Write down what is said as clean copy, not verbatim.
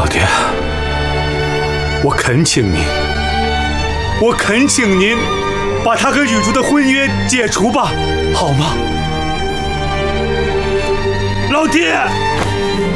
老爹，我恳请您，把他和雨竹的婚约解除吧，好吗？老爹。